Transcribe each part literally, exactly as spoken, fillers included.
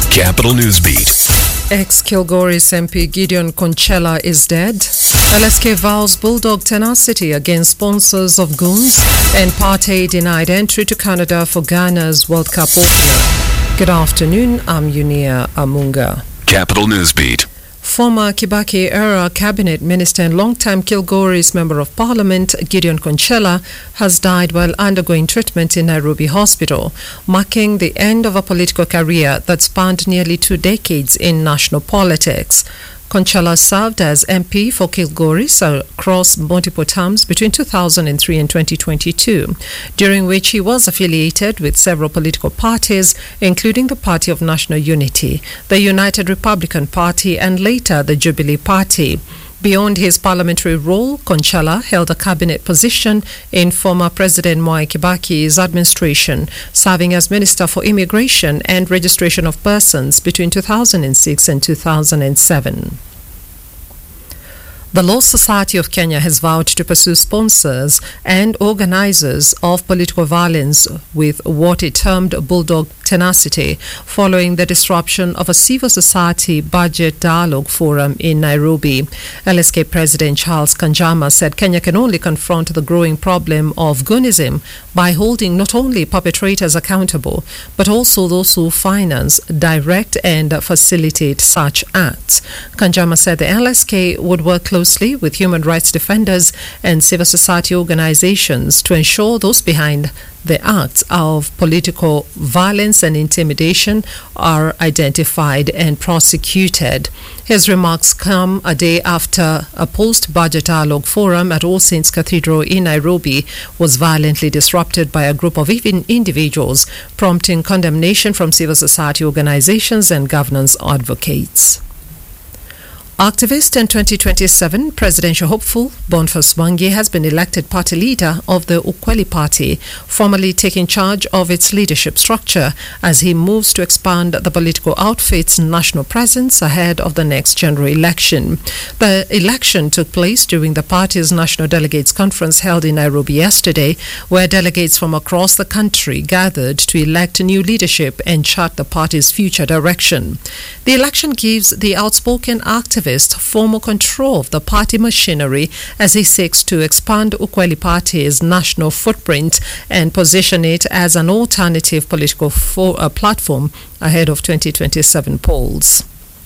Capital Newsbeat. Ex-Kilgoris M P Gideon Konchela is dead. L S K vows bulldog tenacity against sponsors of goons, and Partey denied entry to Canada for Ghana's World Cup opener. Good afternoon, I'm Yunia Amunga. Capital Newsbeat. Former Kibaki-era cabinet minister and long-time Kilgoris member of parliament Gideon Konchela has died while undergoing treatment in Nairobi Hospital, marking the end of a political career that spanned nearly two decades in national politics. Konchela served as M P for Kilgoris across multiple terms between two thousand three and twenty twenty-two, during which he was affiliated with several political parties, including the Party of National Unity, the United Republican Party, and later the Jubilee Party. Beyond his parliamentary role, Konchela held a cabinet position in former President Mwai Kibaki's administration, serving as Minister for Immigration and Registration of Persons between two thousand six and two thousand seven. The Law Society of Kenya has vowed to pursue sponsors and organizers of political violence with what it termed bulldog tenacity, following the disruption of a civil society budget dialogue forum in Nairobi. L S K President Charles Kanjama said Kenya can only confront the growing problem of goonism by holding not only perpetrators accountable, but also those who finance, direct, and facilitate such acts. Kanjama said the L S K would work closely closely with human rights defenders and civil society organizations to ensure those behind the acts of political violence and intimidation are identified and prosecuted. His remarks come a day after a post-budget dialogue forum at All Saints Cathedral in Nairobi was violently disrupted by a group of even individuals, prompting condemnation from civil society organizations and governance advocates. Activist and twenty twenty-seven presidential hopeful Boniface Mwangi has been elected party leader of the Ukweli Party, formally taking charge of its leadership structure as he moves to expand the political outfit's national presence ahead of the next general election. The election took place during the party's National Delegates Conference held in Nairobi yesterday, where delegates from across the country gathered to elect new leadership and chart the party's future direction. The election gives the outspoken activist formal control of the party machinery as he seeks to expand Ukweli Party's national footprint and position it as an alternative political for, uh, platform ahead of twenty twenty-seven polls.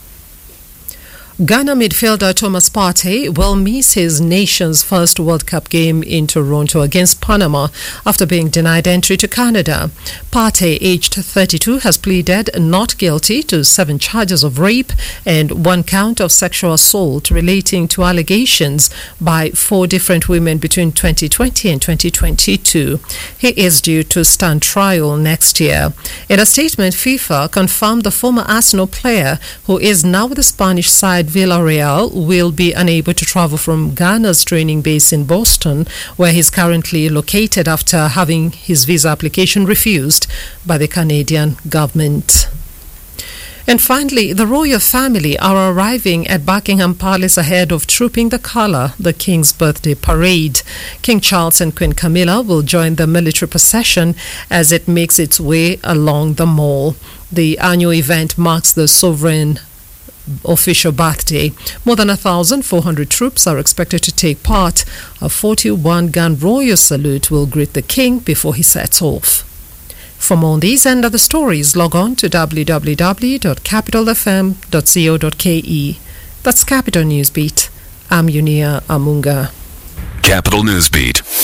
Ghana midfielder Thomas Partey will miss his nation's first World Cup game in Toronto against Panama after being denied entry to Canada. Partey, aged thirty-two, has pleaded not guilty to seven charges of rape and one count of sexual assault relating to allegations by four different women between twenty twenty and twenty twenty-two. He is due to stand trial next year. In a statement, FIFA confirmed the former Arsenal player, who is now with the Spanish side Villarreal, will be unable to travel from Ghana's training base in Boston, where he's currently located after having his visa application refused by the Canadian government. And finally, the royal family are arriving at Buckingham Palace ahead of Trooping the Colour, the King's birthday parade. King Charles and Queen Camilla will join the military procession as it makes its way along the Mall. The annual event marks the sovereign official birthday. More than one thousand four hundred troops are expected to take part. A forty-one gun royal salute will greet the king before he sets off. For more on these and other stories, log on to w w w dot capital f m dot co dot k e. That's Capital Newsbeat. I'm Yunia Amunga. Capital Newsbeat.